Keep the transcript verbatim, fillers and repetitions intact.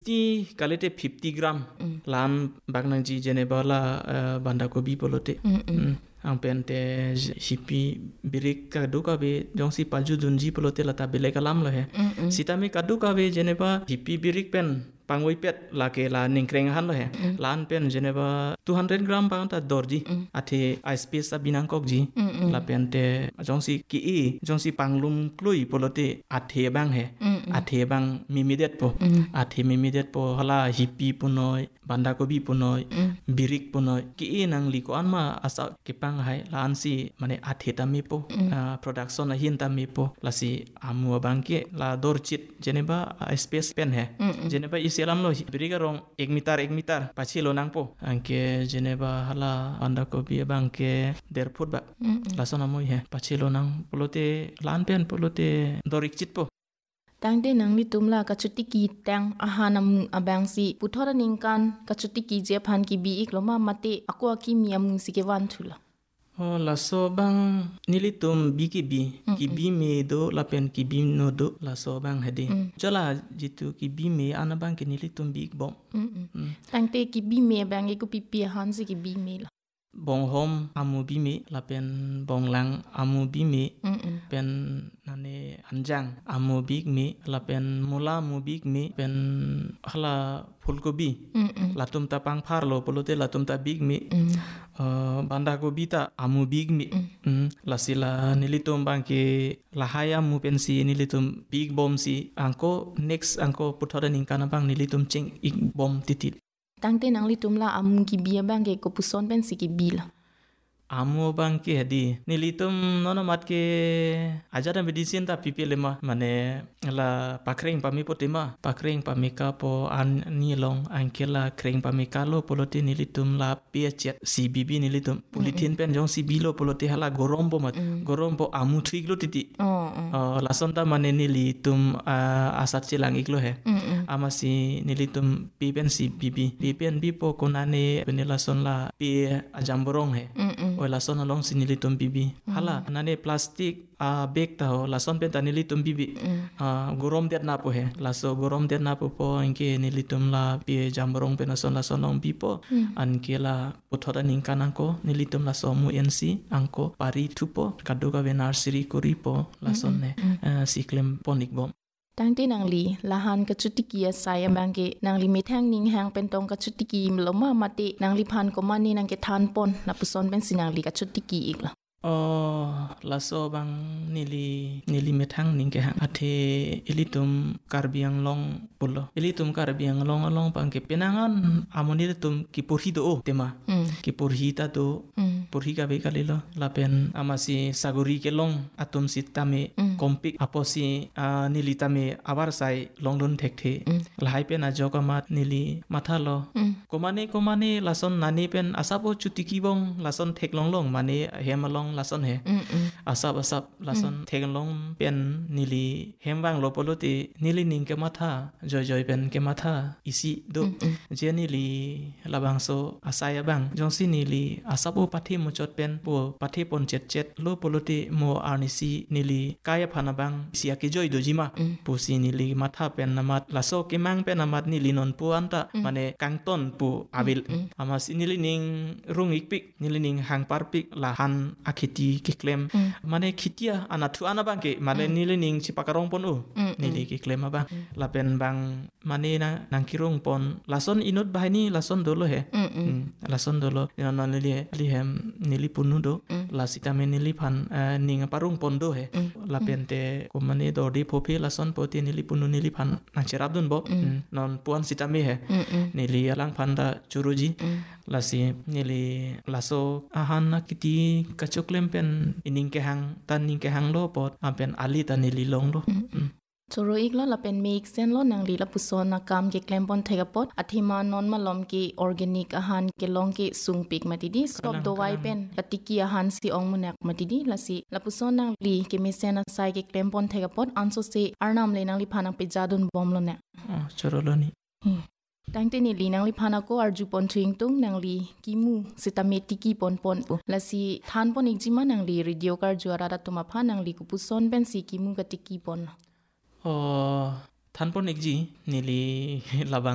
fifty kalite fifty gram lan bagnang ji jeneba la banda kobi polote ang pente hipi birik kadu ka be jongsi palju dunji polote lata bele kalam lo he sitami kadu ka be jeneba hipi birik pen pangoi pet lake la ningkreng han lo he lan pen jeneba two hundred gram pang ta dorji ate ice space binang kok ji la pente jongsi ki i jongsi panglum klui polote athe bang he athe bang mimidet po athe mimidet po hala hipi punoi banda kobi punoi birik punoi ki i nang liko anma asa kipang hai lan si mane athe tami po production hin tami po lasi amu bangke la dorchit jeneba space pen he jeneba selam lo beriga rong one meter one meter pachi lo nang po angke jeneba hala anda ko bi bangke der foot ba la sona moi he pachi lo nang polote lan pen polote dorik chit po tangde nang li tumla ka chuti ki tang ahanam abang si puthora ningkan ka chuti ki je phan ki bi ik loma mate akwa ki miam si ke wan thula oh la so bang nilitum biki bi ki bi me do la pen ki bi no do la so bang hedi jala jitu ki bi me anabang ki nilitum big bom tangte ki bi me bang ko pipi han si ki bi me la bong hom amu bi me la pen bong lang amu bi me pen nane hanjang amu big me la pen mula mu big me pen hala fulgobi latum ta pang pharlo polote latum ta big me banda gobi ta amu big me lasila nilitum bangke lahaya mu pensi nilitum big bomb si angko next angko puthora ningkana bang nilitum ching ik bom titit tangte nang li tumla amu ki bia bangke ko puson pen si ki bila amu bangke hedi nilitum nono matke ajara medicine ta pipilema mane la pakring pami potema pakring pamika po an nilong angkela kring pamika lo polote nilitum la pechet C B B nilitum politin pen jong C B lo polote hala gorombo mat gorombo amu thik lo titi oh la sonta mane nilitum asat chilang iklo he amasi nilitum pipen C B B pipen bipo konane penela son la pi ajamborong he ola son along sinilitum bibi hala nane plastik a bag ta ho la son pen ta nilitum bibi a gorom det na po he la so gorom det na po po inke nilitum la pi jamborong pen son la son long bipo anke la pothoda ningkan angko nilitum la so mu nc angko pari tupo kadoga ve nursery kori po la son ne siklem ponik bom tangte nang li lahan ka chutiki asaya bangke nang li mithang ning hang pentong ka chutiki mloma mate nang li phan ko mani nang ke than pon na puson ben sinang li ka chutiki ikla oh laso bang nili nili methang ning ke hang athe ilitum karbiang long pulo ilitum karbiang long long bangke penangan amoni tum ki purhi do tema ki purhi ta do purhi ka be kalilo lapen amasi saguri ke long atum sitame kompik aposi nilitame abar sai longlon thekthi lahai pen ajoka mat nili mathalo komane komane lason nani pen asapo chutiki bong lason theklong long mane hemalong lason he asap asap lason theklong pen nili hembang lopoloti nili ningke matha joy joy pen ke matha isi do je nili labangso asaya bang jongsi nili asapo pathi muchot pen po pathi pon chet chet lo poloti mo arnisi nili kaya phana bang sia ke joy do jima pusi nili matha pen namat laso ke mang pen namat nili non pu anta mane kangton pu abil amas nili ning rung ikpik nili ning hang parpik lahan akhiti ke klem mane khitia anathu ana bangke mane nili ning chipakarong pon u nili ke klem bang lapen bang mane na nangkirong pon lason inut bahini lason dolo he lason dolo na nili ali hem nili punu do lasita me nili phan ning parung pon do he lapen te ko mane do di phopi lason poti nili punu nili phan na cherabdun bo non puan sitame he nili alang phanda churuji lasi nili laso ahan na kiti kachoklem pen ining ke hang tan ning ke hang lo pot ampen ali tan nili long lo choro ikla lapen make sen lo nang li la puson na kam ke klempon thega pot athima non malom ki organic ahan ke long ke sung pik matidi stop do wai pen patiki ahan si ong munak matidi lasi la puson nang li ke mesen sai ke klempon thega pot anso se arnam le nang li phana pe jadun bom lo na choro lo ni tangte ni li nang li phana ko arju pon thing tung nang li kimu sitameti ki pon pon pu lasi than pon ikjima nang li radio kar juara ra tuma pha nang li ku puson pen si kimu ka tiki pon oh than pon ikji nili labang